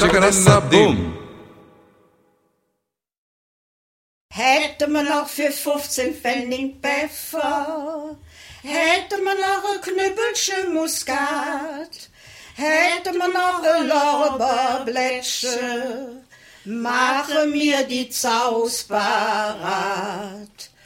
Schickerassa, Boom. Hätte man noch für 15 Pfennig Pfeffer, hätte man noch ein Knüppelchen Muskat, hätte man noch ein Lorbeerblättchen, mache mir die Zaus parat.